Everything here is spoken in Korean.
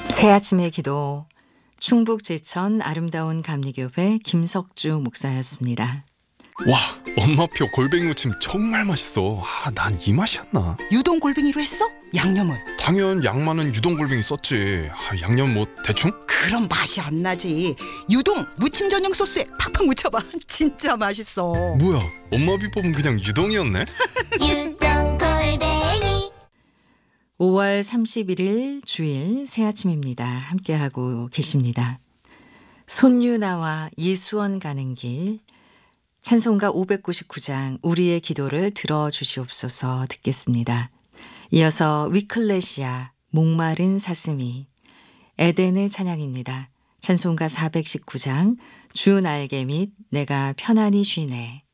새아침의 기도 충북 제천 아름다운 감리교회 김석주 목사였습니다. 와, 엄마표 골뱅이 무침 정말 맛있어. 난 이 맛이었나? 유동 골뱅이로 했어? 양념은? 당연 양만은 유동 골뱅이 썼지. 양념 뭐 대충? 그럼 맛이 안 나지. 유동 무침 전용 소스에 팍팍 묻혀봐. 진짜 맛있어. 뭐야, 엄마 비법은 그냥 유동이었네? 유동 골뱅이 5월 31일 주일 새아침입니다. 함께하고 계십니다. 손유나와 이수원 가는 길 찬송가 599장 우리의 기도를 들어주시옵소서 듣겠습니다. 이어서 위클레시아 목마른 사슴이 에덴의 찬양입니다. 찬송가 419장 주 날개 및 내가 편안히 쉬네.